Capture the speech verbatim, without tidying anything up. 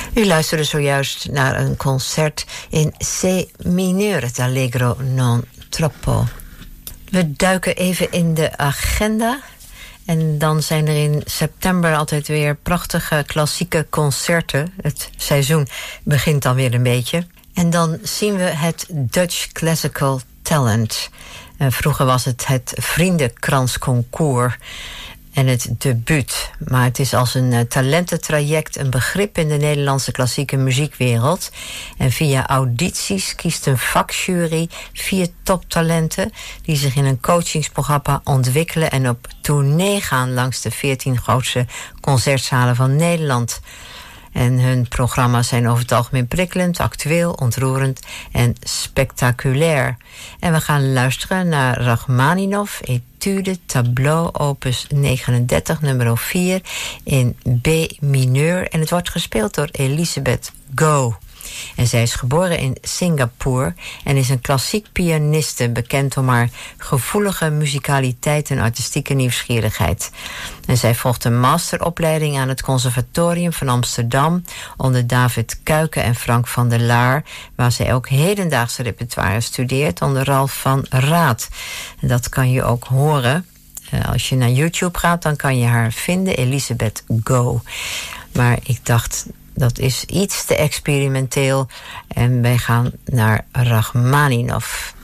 U luisterde zojuist naar een concert in C mineur, het Allegro non troppo. We duiken even in de agenda. En dan zijn er in september altijd weer prachtige klassieke concerten. Het seizoen begint dan weer een beetje. En dan zien we het Dutch Classical Talent. En vroeger was het het Vriendenkransconcours en het debuut. Maar het is als een uh, talententraject een begrip in de Nederlandse klassieke muziekwereld. En via audities kiest een vakjury vier toptalenten die zich in een coachingsprogramma ontwikkelen en op tournee gaan langs de veertien grootste concertzalen van Nederland. En hun programma's zijn over het algemeen prikkelend, actueel, ontroerend en spectaculair. En we gaan luisteren naar Rachmaninov, Etude, Tableau, opus negenendertig, nummer vier, in B mineur. En het wordt gespeeld door Elisabeth Go. En zij is geboren in Singapore en is een klassiek pianiste, bekend om haar gevoelige muzikaliteit en artistieke nieuwsgierigheid. En zij volgt een masteropleiding aan het Conservatorium van Amsterdam onder David Kuiken en Frank van der Laar, waar zij ook hedendaagse repertoire studeert onder Ralf van Raad. En dat kan je ook horen. Als je naar YouTube gaat, dan kan je haar vinden, Elisabeth Go. Maar ik dacht, dat is iets te experimenteel en wij gaan naar Rachmaninov.